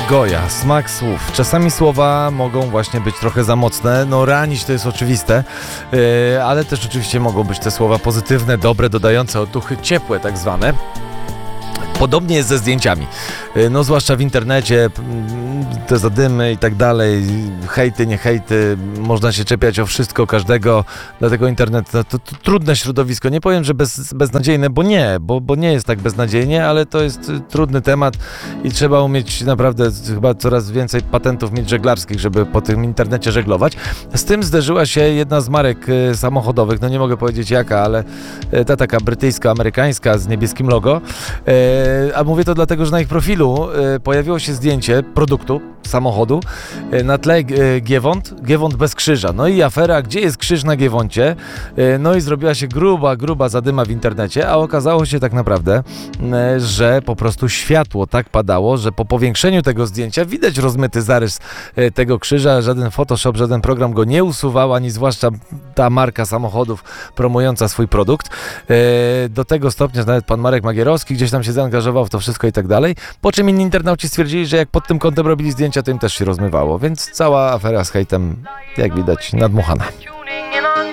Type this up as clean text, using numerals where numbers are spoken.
Goja, smak słów. Czasami słowa mogą właśnie być trochę za mocne, no ranić to jest oczywiste, ale też oczywiście mogą być te słowa pozytywne, dobre, dodające otuchy, ciepłe tak zwane. Podobnie jest ze zdjęciami, no zwłaszcza w internecie, te zadymy i tak dalej, hejty, nie hejty, można się czepiać o wszystko, każdego, dlatego internet to trudne środowisko, nie powiem, że beznadziejne, bo nie jest tak beznadziejnie, ale to jest trudny temat i trzeba umieć naprawdę chyba coraz więcej patentów mieć żeglarskich, żeby po tym internecie żeglować. Z tym zderzyła się jedna z marek samochodowych, no nie mogę powiedzieć jaka, ale ta taka brytyjsko-amerykańska z niebieskim logo, a mówię to dlatego, że na ich profilu pojawiło się zdjęcie produktu, samochodu, na tle Giewont bez krzyża. No i afera, gdzie jest krzyż na Giewoncie? No i zrobiła się gruba zadyma w internecie, a okazało się tak naprawdę, że po prostu światło tak padało, że po powiększeniu tego zdjęcia widać rozmyty zarys tego krzyża, żaden Photoshop, żaden program go nie usuwał, ani zwłaszcza ta marka samochodów promująca swój produkt. Do tego stopnia, że nawet pan Marek Magierowski gdzieś tam się zaangażował w to wszystko i tak dalej, po czym inni internauci stwierdzili, że jak pod tym kątem robili zdjęcia, to im też się rozmywało, więc cała afera z hejtem, jak widać, nadmuchana.